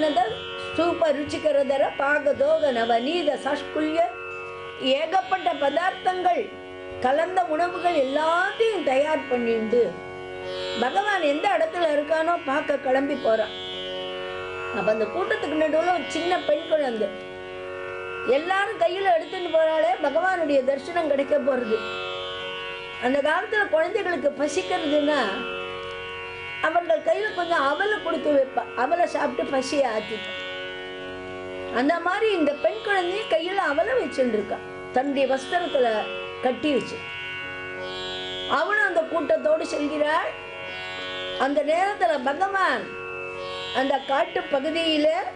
ಅನ್ನದ ಸೂಪ ರುಚಿಕರದರ பாகதோக நவநீத சாஷ்குல்ய ஏகப்பட்ட பதார்த்தங்கள் கலந்த உணவுகள் எல்லாத்தையும் தயார் பண்ணிட்டு பகவான் எந்த இடத்துல இருக்கானோ பார்க்க கிளம்பி போறான். அப்ப அந்த கூட்டத்துக்கு நடுவில் ஒரு சின்ன பெண் குழந்தை எல்லாரும் கையில எடுத்துட்டு போறாளே, பகவானுடைய தரிசனம் கிடைக்க போறது. அந்த காலத்துல குழந்தைகளுக்கு பசிக்கிறதுன்னா அவர்கள் கையில கொஞ்சம் அவலை கொடுத்து வைப்பா, அவலை சாப்பிட்டு பசியை ஆத்திப்பா. அந்த மாதிரி இந்த பெண் குழந்தைய கையில அவலை வச்சுட்டு இருக்கா, தன்னுடைய வஸ்திரத்துல கட்டி வச்சு. அவனும் அந்த கூட்டத்தோடு செல்கிறாள். அந்த நேரத்துல பகவான் அந்த காட்டு பகுதியில